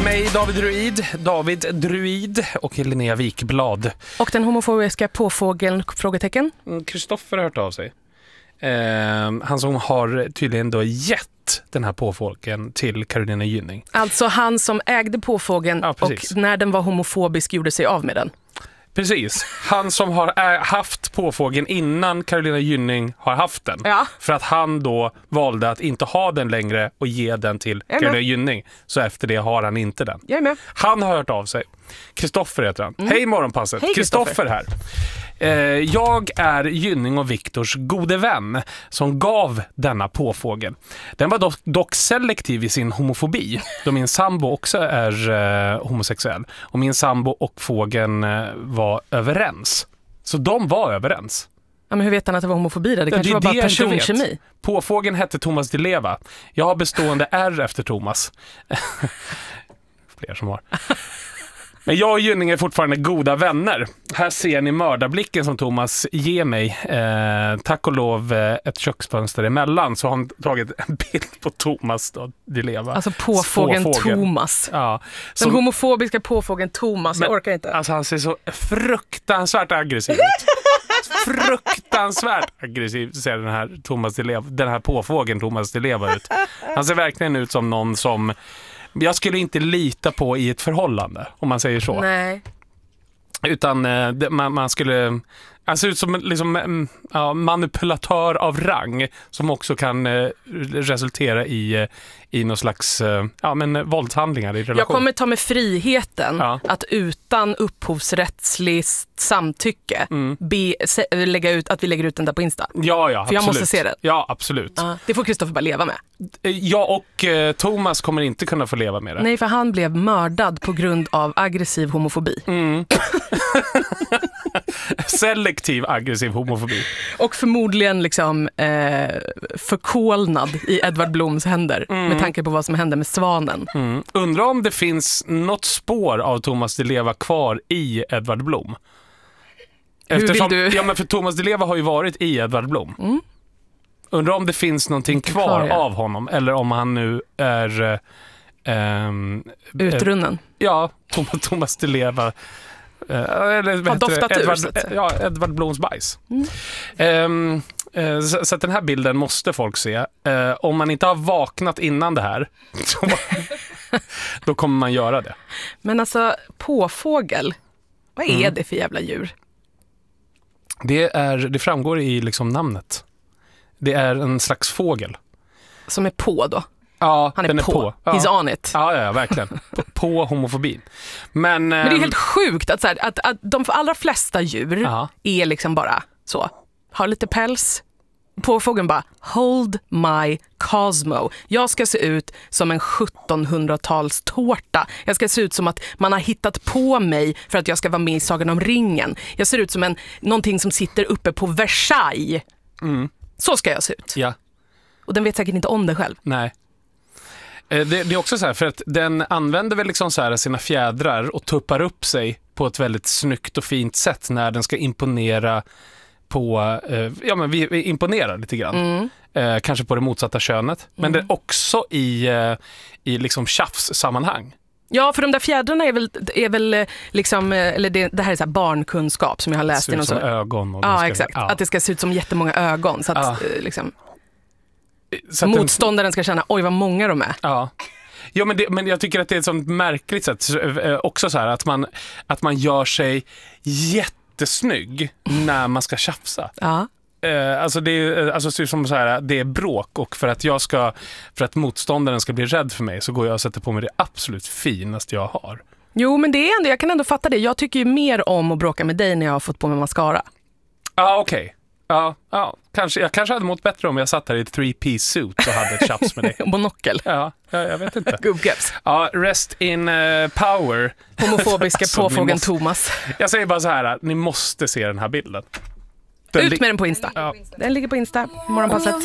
Mig, David Druid och Linnea Wikblad. Och den homofobiska påfågeln, frågetecken? Kristoffer har hört av sig. Han som har tydligen då gett den här påfågeln till Carolina Gynning. Alltså han som ägde påfågeln och när den var homofobisk gjorde sig av med den. Precis. Han som har haft påfågeln innan Carolina Gynning har haft den. Ja. För att han då valde att inte ha den längre och ge den till Carolina Gynning. Så efter det har han inte den. Jag är med. Han har hört av sig. Kristoffer heter han. Hej morgonpasset. Kristoffer här. Jag är Gynning och Viktors gode vän som gav denna påfågel. Den var dock selektiv i sin homofobi, då min sambo också är homosexuell. Och min sambo och fågeln var överens. Så de var överens. Ja, men hur vet han att det var homofobi då? Det kanske var bara personkemi. Påfågeln hette Thomas Di Leva. Jag har bestående R efter Thomas. Fler som har. Men jag och Gynning är fortfarande goda vänner. Här ser ni mördarblicken som Thomas ger mig. Tack och lov ett köksfönster emellan. Så har han tagit en bild på Thomas då, Di Leva. Alltså påfågeln Thomas. Ja. Den homofobiska påfågeln Thomas. Jag orkar inte. Alltså han ser så fruktansvärt aggressiv ut. Fruktansvärt aggressiv ser den här Thomas Di Leva, den här påfågeln Thomas Di Leva ut. Han ser verkligen ut som någon som jag skulle inte lita på i ett förhållande, om man säger så. Nej. Utan man skulle alltså ut som liksom, manipulatör av rang som också kan resultera i någon slags våldshandlingar i relation. Jag kommer ta med friheten att utan upphovsrättsligt samtycke lägga ut att vi lägger ut den där på Insta. Ja, för absolut. jag måste se den. Ja, absolut. Det får Kristoffer bara leva med. Ja, och Thomas kommer inte kunna få leva med det. Nej, för han blev mördad på grund av aggressiv homofobi. Selektiv aggressiv homofobi. Och förmodligen liksom förkolnad i Edvard Bloms händer med tanke på vad som hände med svanen. Undrar om det finns något spår av Thomas Di Leva kvar i Edvard Blom. Eftersom, hur vill du? Ja, men för Thomas Di Leva har ju varit i Edvard Blom. Undrar om det finns någonting kvar av honom eller om han nu är utrunnen. Thomas Di Leva eller har doftat Edvard Bloms bajs. Så att den här bilden måste folk se. Om man inte har vaknat innan det här då kommer man göra det. Men alltså, påfågel, vad är det för jävla djur? Det framgår i liksom namnet. Det är en slags fågel. Som är på då? Ja, han är på. He's on it. Ja, verkligen. på homofobin. Men det är helt sjukt att, så här, att de allra flesta djur är liksom bara så. Har lite päls. Påfågeln bara, hold my Cosmo. Jag ska se ut som en 1700-tals tårta. Jag ska se ut som att man har hittat på mig för att jag ska vara med i Sagan om ringen. Jag ser ut som någonting som sitter uppe på Versailles. Så ska jag se ut. Ja. Och den vet säkert inte om det själv. Nej. Det är också så här, för att den använder väl liksom så här sina fjädrar och tuppar upp sig på ett väldigt snyggt och fint sätt när den ska imponera på, vi imponerar lite grann. Kanske på det motsatta könet. Men det är också i liksom tjafssammanhang. Ja, för de där fjädrarna är väl liksom, eller det här är så här barnkunskap som jag har läst i någon som ögon. Och exakt. Att det ska se ut som jättemånga ögon så att liksom så att motståndaren ska känna, oj vad många de är. Ja, men jag tycker att det är ett sånt märkligt sätt också så här att man gör sig jättesnygg när man ska tjafsa. Alltså det är som så här, det är bråk och för att motståndaren ska bli rädd för mig så går jag och sätter på mig det absolut finaste jag har. Jo, men det är ändå, jag kan ändå fatta det. Jag tycker ju mer om att bråka med dig när jag har fått på mig mascara. Okej. Ja, jag kanske hade mått bättre om jag satt här i ett 3-piece suit och hade ett tjafs med dig. Monokel. Ja, jag vet inte. Gubbkeps. Ja, rest in power. Homofobiska påfågeln Thomas. Jag säger bara så här, ni måste se den här bilden. Ut med den på Insta. Den ligger på Insta, morgonpasset.